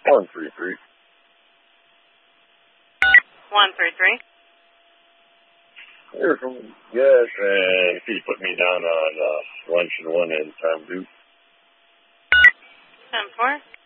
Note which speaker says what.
Speaker 1: 133.
Speaker 2: 133.
Speaker 1: Here from yes, and can you put me down on lunch and 1 and time due?
Speaker 2: 10-4.